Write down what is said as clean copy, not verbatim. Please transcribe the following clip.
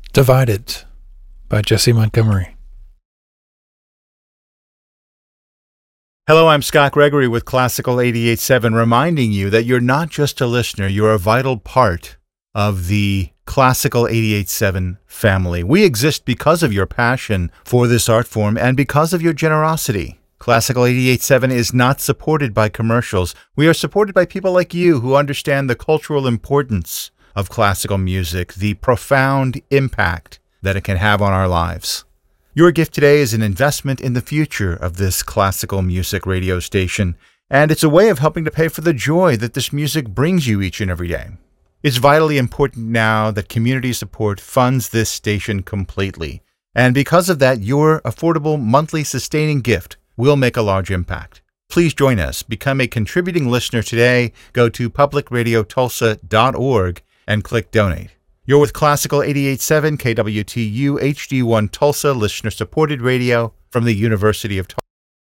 Divided by Jesse Montgomery. Hello, I'm Scott Gregory with Classical 88.7, reminding you that you're not just a listener, you're a vital part of the Classical 88.7 family. We exist because of your passion for this art form and because of your generosity. Classical 88.7 is not supported by commercials. We are supported by people like you who understand the cultural importance of classical music, the profound impact that it can have on our lives. Your gift today is an investment in the future of this classical music radio station, and it's a way of helping to pay for the joy that this music brings you each and every day. It's vitally important now that community support funds this station completely, and because of that, your affordable monthly sustaining gift will make a large impact. Please join us. Become a contributing listener today. Go to publicradiotulsa.org and click Donate. You're with Classical 88.7 KWTU HD1 Tulsa, listener-supported radio from the University of Tulsa.